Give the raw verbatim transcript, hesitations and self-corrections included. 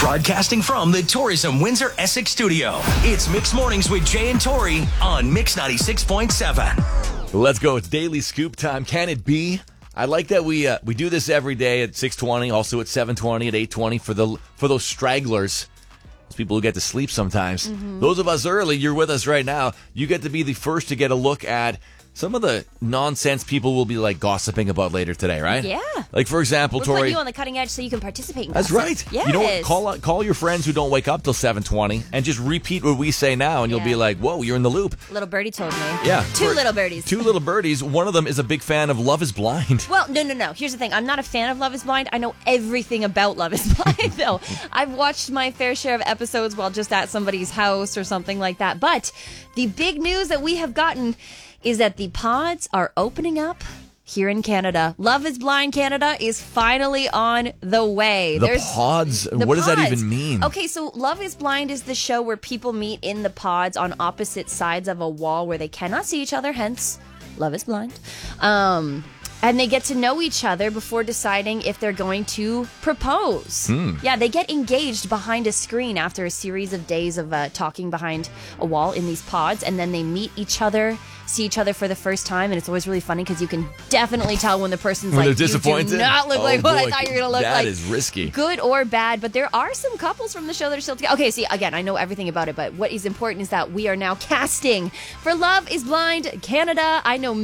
Broadcasting from the Tourism Windsor Essex studio, it's Mix Mornings with Jay and Tori on Mix ninety-six point seven. Let's go. It's Daily Scoop time. Can it be? I like that we uh, we do this every day at six twenty, also at seven twenty, at eight twenty for the for those stragglers. Those people who get to sleep sometimes. Mm-hmm. Those of us early, you're with us right now. You get to be the first to get a look at some of the nonsense people will be like gossiping about later today, right? Yeah. Like, for example, we'll Tori. put you on the cutting edge so you can participate in That's gossip. right. Yes. You know what? Call call your friends who don't wake up till seven twenty and just repeat what we say now, and you'll Yeah. be like, whoa, you're in the loop. Little birdie told me. Yeah. Two For- little birdies. Two little birdies. One of them is a big fan of Love is Blind. Well, no, no, no. Here's the thing. I'm not a fan of Love is Blind. I know everything about Love is Blind, though. I've watched my fair share of episodes while just at somebody's house or something like that. But the big news that we have gotten is that the pods are opening up here in Canada. Love is Blind Canada is finally on the way. The There's pods? the What does that pods. even mean? Okay, so Love is Blind is the show where people meet in the pods on opposite sides of a wall where they cannot see each other, hence Love is Blind. Um... And they get to know each other before deciding if they're going to propose. Hmm. Yeah, they get engaged behind a screen after a series of days of uh, talking behind a wall in these pods. And then they meet each other, see each other for the first time. And it's always really funny because you can definitely tell when the person's When like, they're disappointed? you do not look Oh, like what I boy. thought you were going to look That like. is risky. Good or bad. But there are some couples from the show that are still together. Okay, see, again, I know everything about it. But what is important is that we are now casting for Love is Blind Canada. I know